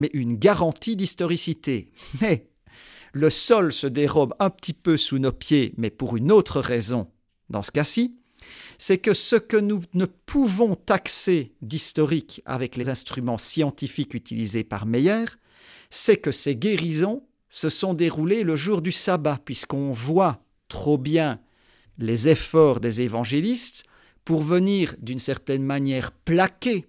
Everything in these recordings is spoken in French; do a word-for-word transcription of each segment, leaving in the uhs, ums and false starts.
mais une garantie d'historicité. Mais le sol se dérobe un petit peu sous nos pieds, mais pour une autre raison dans ce cas-ci, c'est que ce que nous ne pouvons taxer d'historique avec les instruments scientifiques utilisés par Meyer, c'est que ces guérisons se sont déroulées le jour du sabbat, puisqu'on voit trop bien les efforts des évangélistes pour venir d'une certaine manière plaquer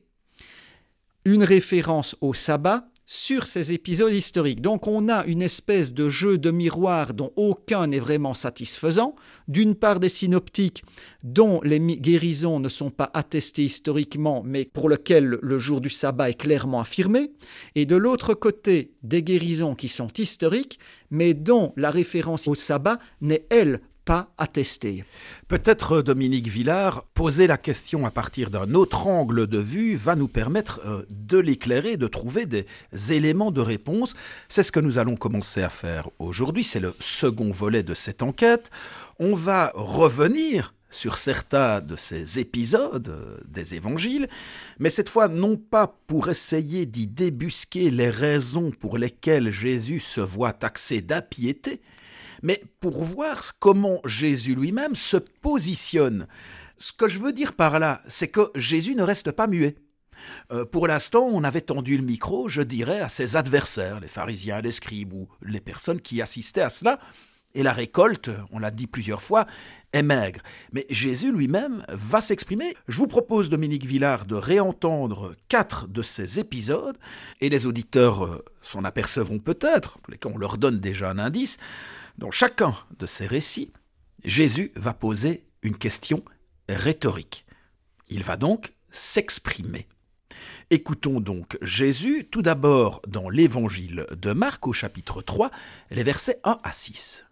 une référence au sabbat sur ces épisodes historiques. Donc on a une espèce de jeu de miroir dont aucun n'est vraiment satisfaisant. D'une part des synoptiques dont les guérisons ne sont pas attestées historiquement, mais pour lesquelles le jour du sabbat est clairement affirmé. Et de l'autre côté, des guérisons qui sont historiques, mais dont la référence au sabbat n'est, elle, pas attestée. Peut-être, Dominique Villard, poser la question à partir d'un autre angle de vue va nous permettre euh, de l'éclairer, de trouver des éléments de réponse. C'est ce que nous allons commencer à faire aujourd'hui. C'est le second volet de cette enquête. On va revenir sur certains de ces épisodes euh, des évangiles, mais cette fois non pas pour essayer d'y débusquer les raisons pour lesquelles Jésus se voit taxé d'impiété, mais pour voir comment Jésus lui-même se positionne. Ce que je veux dire par là, c'est que Jésus ne reste pas muet. Euh, pour l'instant, on avait tendu le micro, je dirais, à ses adversaires, les pharisiens, les scribes ou les personnes qui assistaient à cela. Et la récolte, on l'a dit plusieurs fois, est maigre. Mais Jésus lui-même va s'exprimer. Je vous propose, Dominique Villard, de réentendre quatre de ces épisodes, et les auditeurs euh, s'en apercevront peut-être, en tous les cas on leur donne déjà un indice. Dans chacun de ces récits, Jésus va poser une question rhétorique. Il va donc s'exprimer. Écoutons donc Jésus, tout d'abord dans l'évangile de Marc au chapitre trois, les versets un à six.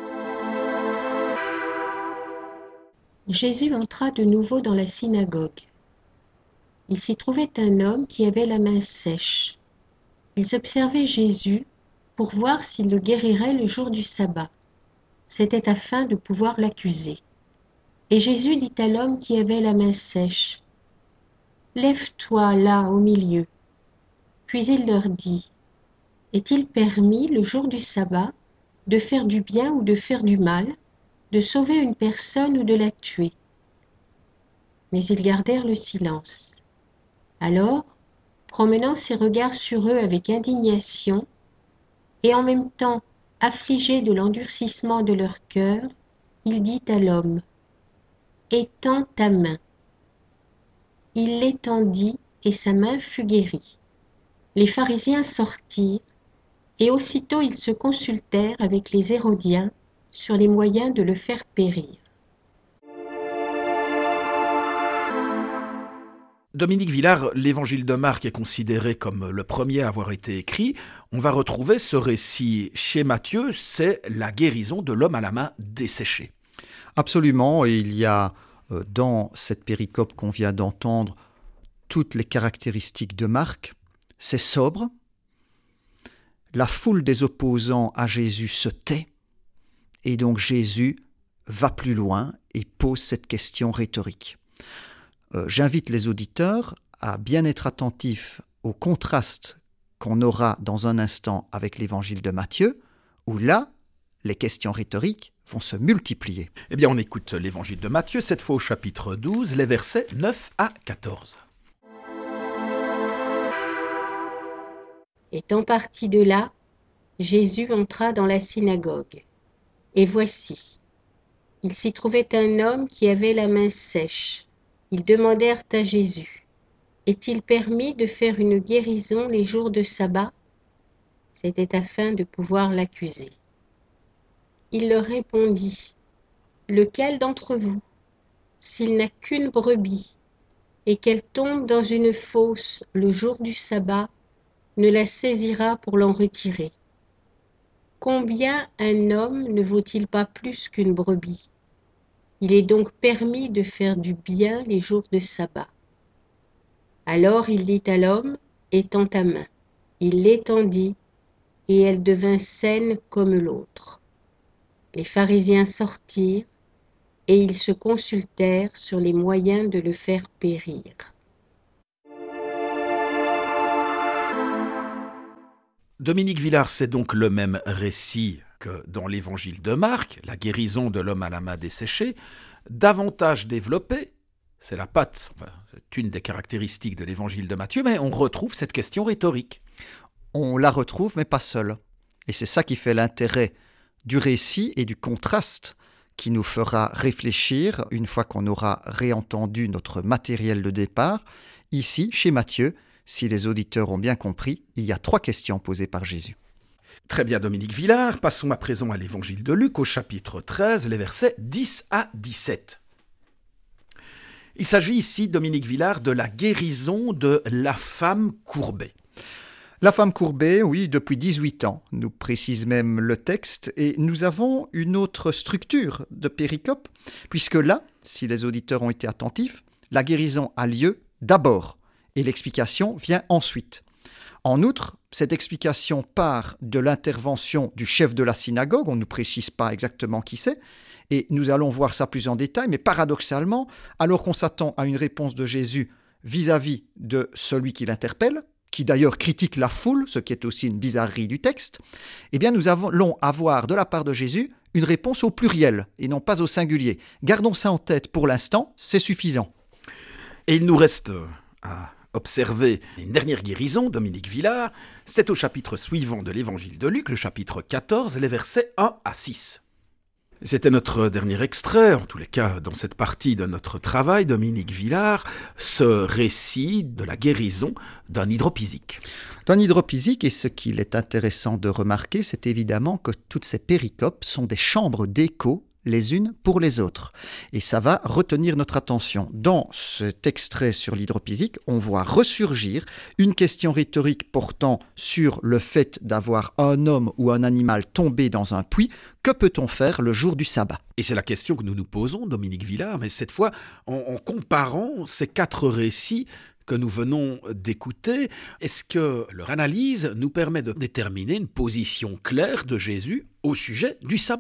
Jésus entra de nouveau dans la synagogue. Il s'y trouvait un homme qui avait la main sèche. Ils observaient Jésus pour voir s'il le guérirait le jour du sabbat. C'était afin de pouvoir l'accuser. Et Jésus dit à l'homme qui avait la main sèche, « Lève-toi là au milieu. » Puis il leur dit, « Est-il permis le jour du sabbat de faire du bien ou de faire du mal, de sauver une personne ou de la tuer ?» Mais ils gardèrent le silence. Alors, promenant ses regards sur eux avec indignation, et en même temps affligé de l'endurcissement de leur cœur, il dit à l'homme, « Étends ta main. » Il l'étendit et sa main fut guérie. Les pharisiens sortirent, et aussitôt ils se consultèrent avec les Hérodiens sur les moyens de le faire périr. Dominique Villard, l'évangile de Marc est considéré comme le premier à avoir été écrit. On va retrouver ce récit chez Matthieu, c'est la guérison de l'homme à la main desséchée. Absolument, et il y a euh, dans cette péricope qu'on vient d'entendre toutes les caractéristiques de Marc. C'est sobre, la foule des opposants à Jésus se tait, et donc Jésus va plus loin et pose cette question rhétorique. Euh, j'invite les auditeurs à bien être attentifs au contraste qu'on aura dans un instant avec l'évangile de Matthieu, où là, les questions rhétoriques vont se multiplier. Eh bien, on écoute l'évangile de Matthieu, cette fois au chapitre douze, les versets neuf à quatorze. Étant parti de là, Jésus entra dans la synagogue. Et voici, il s'y trouvait un homme qui avait la main sèche. Ils demandèrent à Jésus, « Est-il permis de faire une guérison les jours de sabbat ?» C'était afin de pouvoir l'accuser. Il leur répondit, « Lequel d'entre vous, s'il n'a qu'une brebis, et qu'elle tombe dans une fosse le jour du sabbat, ne la saisira pour l'en retirer? Combien un homme ne vaut-il pas plus qu'une brebis? Il est donc permis de faire du bien les jours de sabbat. » Alors il dit à l'homme, « Étends ta main. » Il l'étendit, et elle devint saine comme l'autre. Les pharisiens sortirent, et ils se consultèrent sur les moyens de le faire périr. Dominique Villard, c'est donc le même récit que dans l'évangile de Marc, la guérison de l'homme à la main desséchée, davantage développé. C'est la patte, enfin, c'est une des caractéristiques de l'évangile de Matthieu, mais on retrouve cette question rhétorique. On la retrouve, mais pas seule. Et c'est ça qui fait l'intérêt du récit et du contraste qui nous fera réfléchir une fois qu'on aura réentendu notre matériel de départ. Ici, chez Matthieu, si les auditeurs ont bien compris, il y a trois questions posées par Jésus. Très bien, Dominique Villard. Passons à présent à l'évangile de Luc, au chapitre treize, les versets dix à dix-sept. Il s'agit ici, Dominique Villard, de la guérison de la femme courbée. La femme courbée, oui, depuis dix-huit ans, nous précise même le texte, et nous avons une autre structure de péricope, puisque là, si les auditeurs ont été attentifs, la guérison a lieu d'abord, et l'explication vient ensuite. En outre, cette explication part de l'intervention du chef de la synagogue, on ne nous précise pas exactement qui c'est, et nous allons voir ça plus en détail, mais paradoxalement, alors qu'on s'attend à une réponse de Jésus vis-à-vis de celui qui l'interpelle, qui d'ailleurs critique la foule, ce qui est aussi une bizarrerie du texte, eh bien nous allons avoir de la part de Jésus une réponse au pluriel et non pas au singulier. Gardons ça en tête pour l'instant, c'est suffisant. Et il nous reste à observer une dernière guérison, Dominique Villard, c'est au chapitre suivant de l'évangile de Luc, le chapitre quatorze, les versets un à six. C'était notre dernier extrait, en tous les cas dans cette partie de notre travail, Dominique Villard, ce récit de la guérison d'un hydropysique. D'un hydropysique, et ce qu'il est intéressant de remarquer, c'est évidemment que toutes ces péricopes sont des chambres d'écho les unes pour les autres. Et ça va retenir notre attention. Dans cet extrait sur l'hydropysique, on voit ressurgir une question rhétorique portant sur le fait d'avoir un homme ou un animal tombé dans un puits. Que peut-on faire le jour du sabbat ? Et c'est la question que nous nous posons, Dominique Villard, mais cette fois en, en comparant ces quatre récits que nous venons d'écouter. Est-ce que leur analyse nous permet de déterminer une position claire de Jésus au sujet du sabbat ?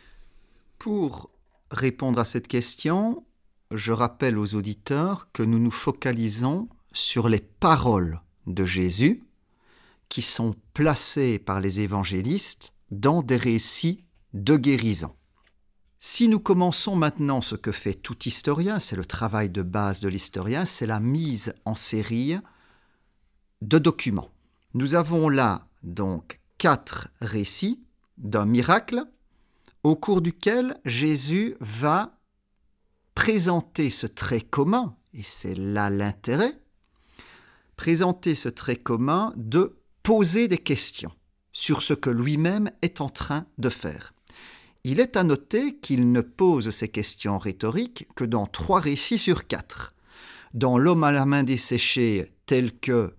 Pour répondre à cette question, je rappelle aux auditeurs que nous nous focalisons sur les paroles de Jésus qui sont placées par les évangélistes dans des récits de guérison. Si nous commençons maintenant ce que fait tout historien, c'est le travail de base de l'historien, c'est la mise en série de documents. Nous avons là donc quatre récits d'un miracle au cours duquel Jésus va présenter ce trait commun, et c'est là l'intérêt, présenter ce trait commun de poser des questions sur ce que lui-même est en train de faire. Il est à noter qu'il ne pose ces questions rhétoriques que dans trois récits sur quatre. Dans l'homme à la main desséchée tel que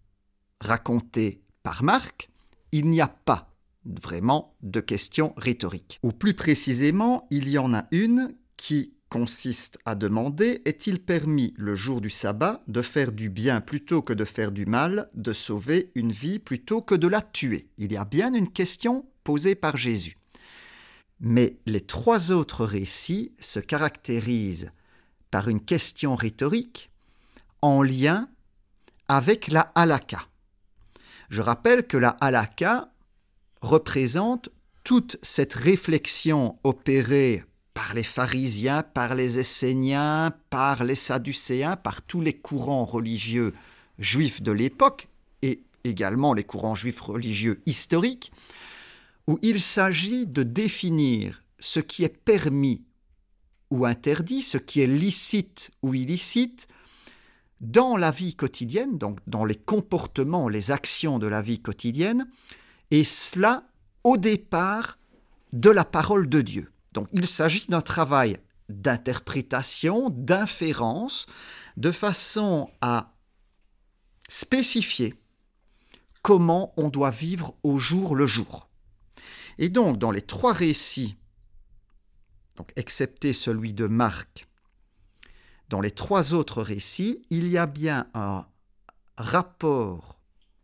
raconté par Marc, il n'y a pas vraiment de questions rhétoriques. Ou plus précisément, il y en a une qui consiste à demander « Est-il permis le jour du sabbat de faire du bien plutôt que de faire du mal, de sauver une vie plutôt que de la tuer ?» Il y a bien une question posée par Jésus. Mais les trois autres récits se caractérisent par une question rhétorique en lien avec la halakha. Je rappelle que la halakha représente toute cette réflexion opérée par les pharisiens, par les esséniens, par les sadducéens, par tous les courants religieux juifs de l'époque et également les courants juifs religieux historiques, où il s'agit de définir ce qui est permis ou interdit, ce qui est licite ou illicite dans la vie quotidienne, donc dans les comportements, les actions de la vie quotidienne, et cela au départ de la parole de Dieu. Donc il s'agit d'un travail d'interprétation, d'inférence, de façon à spécifier comment on doit vivre au jour le jour. Et donc dans les trois récits, donc excepté celui de Marc, dans les trois autres récits, il y a bien un rapport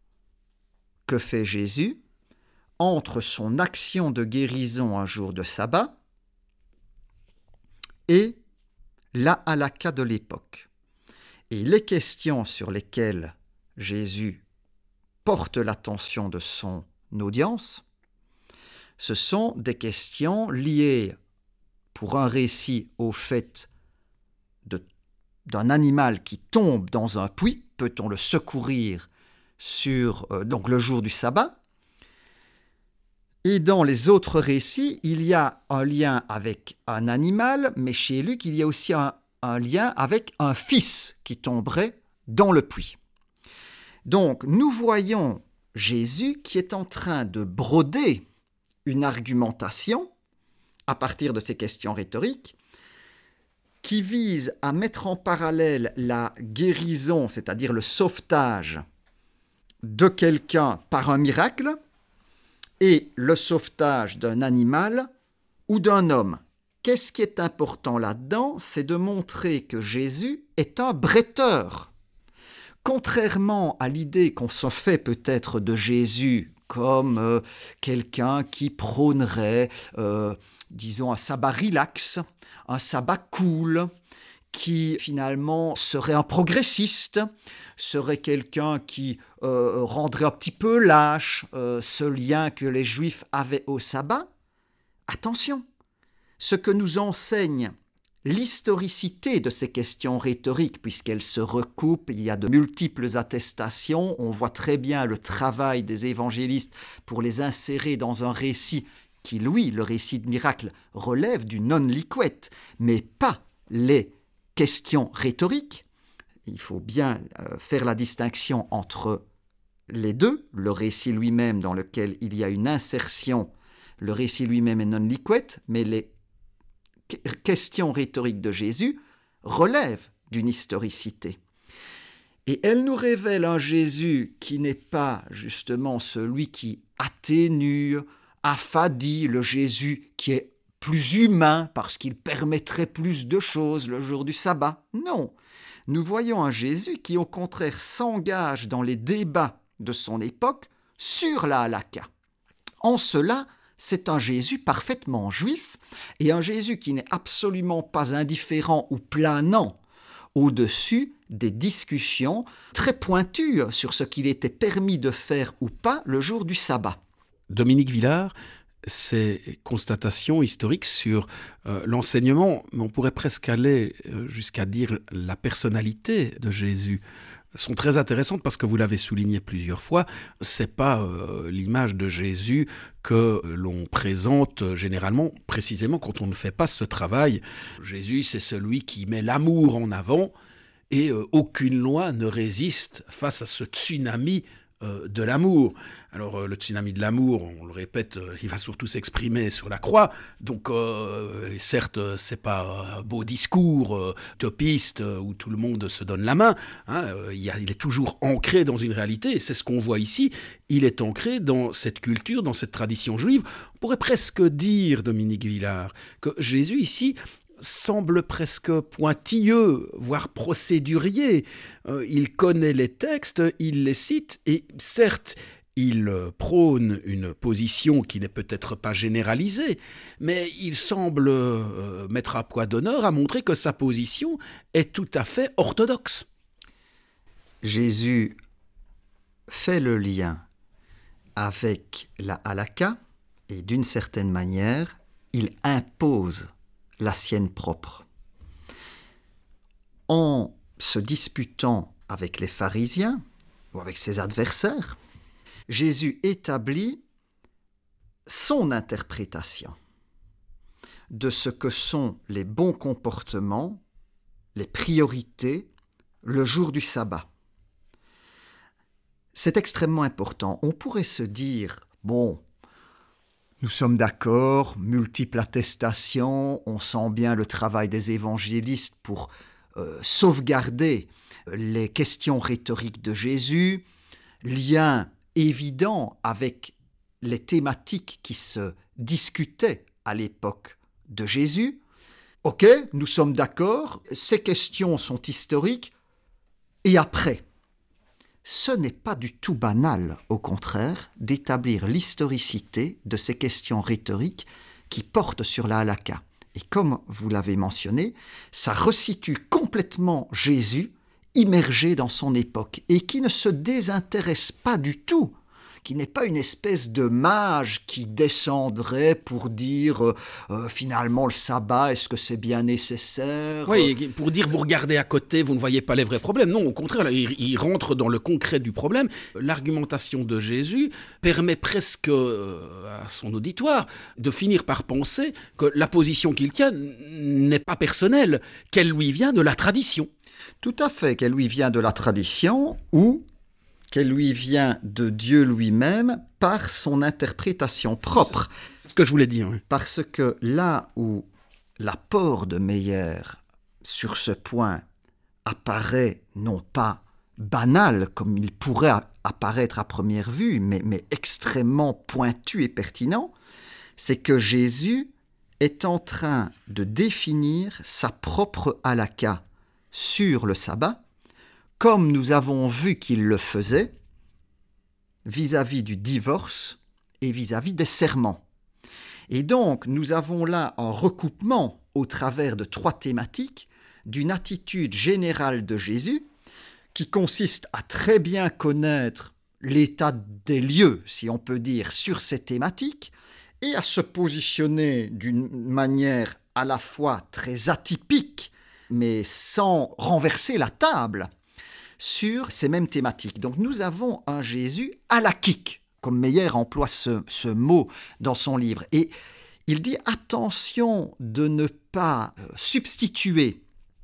que fait Jésus entre son action de guérison un jour de sabbat et la halakha de l'époque. Et les questions sur lesquelles Jésus portent l'attention de son audience, ce sont des questions liées, pour un récit, au fait de, d'un animal qui tombe dans un puits. Peut-on le secourir sur euh, donc le jour du sabbat? Et dans les autres récits, il y a un lien avec un animal, mais chez Luc, il y a aussi un, un lien avec un fils qui tomberait dans le puits. Donc, nous voyons Jésus qui est en train de broder une argumentation à partir de ces questions rhétoriques qui vise à mettre en parallèle la guérison, c'est-à-dire le sauvetage de quelqu'un par un miracle, et le sauvetage d'un animal ou d'un homme. Qu'est-ce qui est important là-dedans? C'est de montrer que Jésus est un bretteur. Contrairement à l'idée qu'on se fait peut-être de Jésus comme euh, quelqu'un qui prônerait, euh, disons, un sabbat relax, un sabbat cool, qui finalement serait un progressiste, serait quelqu'un qui euh, rendrait un petit peu lâche euh, ce lien que les Juifs avaient au sabbat. Attention, ce que nous enseigne l'historicité de ces questions rhétoriques, puisqu'elles se recoupent, il y a de multiples attestations, on voit très bien le travail des évangélistes pour les insérer dans un récit qui, lui, le récit de miracle, relève du non-liquet, mais pas les questions rhétoriques. Il faut bien euh, faire la distinction entre les deux, le récit lui-même dans lequel il y a une insertion, le récit lui-même est non-liquet, mais les questions rhétoriques de Jésus relèvent d'une historicité. Et elle nous révèle un Jésus qui n'est pas justement celui qui atténue, affadit, le Jésus qui est plus humain parce qu'il permettrait plus de choses le jour du sabbat. Non, nous voyons un Jésus qui au contraire s'engage dans les débats de son époque sur la halakha. En cela, c'est un Jésus parfaitement juif et un Jésus qui n'est absolument pas indifférent ou planant au-dessus des discussions très pointues sur ce qu'il était permis de faire ou pas le jour du sabbat. Dominique Villard, ces constatations historiques sur euh, l'enseignement, mais on pourrait presque aller euh, jusqu'à dire la personnalité de Jésus, sont très intéressantes parce que vous l'avez souligné plusieurs fois, c'est pas euh, l'image de Jésus que l'on présente généralement, précisément quand on ne fait pas ce travail. Jésus, c'est celui qui met l'amour en avant et euh, aucune loi ne résiste face à ce tsunami euh, de l'amour. Alors euh, le tsunami de l'amour, on le répète, euh, il va surtout s'exprimer sur la croix. Donc euh, certes, c'est pas un beau discours euh, utopiste euh, où tout le monde se donne la main. Hein, euh, il, y a, il est toujours ancré dans une réalité. Et c'est ce qu'on voit ici. Il est ancré dans cette culture, dans cette tradition juive. On pourrait presque dire, Dominique Villard, que Jésus ici semble presque pointilleux, voire procédurier. Euh, il connaît les textes, il les cite, et certes, il prône une position qui n'est peut-être pas généralisée, mais il semble euh, mettre à poids d'honneur à montrer que sa position est tout à fait orthodoxe. Jésus fait le lien avec la halakha et d'une certaine manière, il impose la sienne propre. En se disputant avec les pharisiens ou avec ses adversaires, Jésus établit son interprétation de ce que sont les bons comportements, les priorités, le jour du sabbat. C'est extrêmement important. On pourrait se dire, bon, nous sommes d'accord, multiples attestations, on sent bien le travail des évangélistes pour euh, sauvegarder les questions rhétoriques de Jésus, lien évident avec les thématiques qui se discutaient à l'époque de Jésus. Ok, nous sommes d'accord, ces questions sont historiques, et après ? Ce n'est pas du tout banal, au contraire, d'établir l'historicité de ces questions rhétoriques qui portent sur la halakha. Et comme vous l'avez mentionné, ça resitue complètement Jésus immergé dans son époque et qui ne se désintéresse pas du tout, qui n'est pas une espèce de mage qui descendrait pour dire euh, euh, finalement le sabbat, est-ce que c'est bien nécessaire? Oui, pour dire vous regardez à côté, vous ne voyez pas les vrais problèmes. Non, au contraire, là, il, il rentre dans le concret du problème. L'argumentation de Jésus permet presque euh, à son auditoire de finir par penser que la position qu'il tient n'est pas personnelle, qu'elle lui vient de la tradition. Tout à fait, qu'elle lui vient de la tradition ou qu'elle lui vient de Dieu lui-même par son interprétation propre. C'est ce que je voulais dire. Oui. Parce que là où l'apport de Meyer sur ce point apparaît non pas banal comme il pourrait apparaître à première vue, mais, mais extrêmement pointu et pertinent, c'est que Jésus est en train de définir sa propre halakha sur le sabbat, comme nous avons vu qu'il le faisait vis-à-vis du divorce et vis-à-vis des serments. Et donc, nous avons là un recoupement au travers de trois thématiques d'une attitude générale de Jésus qui consiste à très bien connaître l'état des lieux, si on peut dire, sur ces thématiques et à se positionner d'une manière à la fois très atypique, mais sans renverser la table, sur ces mêmes thématiques. Donc nous avons un Jésus halachique, comme Meyer emploie ce, ce mot dans son livre. Et il dit attention de ne pas substituer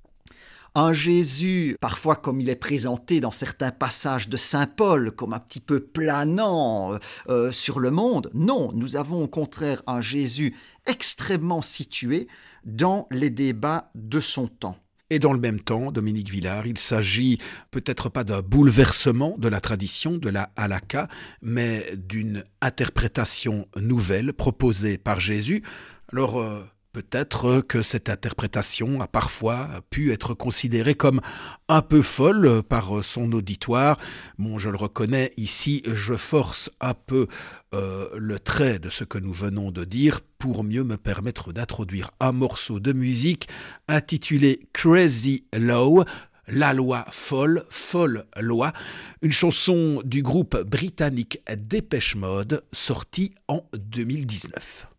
un Jésus, parfois comme il est présenté dans certains passages de Saint Paul, comme un petit peu planant euh, sur le monde. Non, nous avons au contraire un Jésus extrêmement situé dans les débats de son temps. Et dans le même temps, Dominique Villard, il s'agit peut-être pas d'un bouleversement de la tradition, de la halakha, mais d'une interprétation nouvelle proposée par Jésus. Alors, euh, peut-être que cette interprétation a parfois pu être considérée comme un peu folle par son auditoire. Bon, je le reconnais, ici, je force un peu euh, le trait de ce que nous venons de dire pour mieux me permettre d'introduire un morceau de musique intitulé Crazy Law, la loi folle, folle loi, une chanson du groupe britannique Depeche Mode sortie en deux mille dix-neuf.